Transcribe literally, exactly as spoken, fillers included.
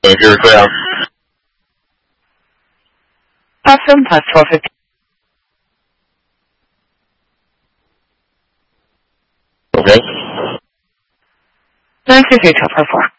就是这样。 Awesome, plus twelve fifty. Okay. nine fifty, twelve four four.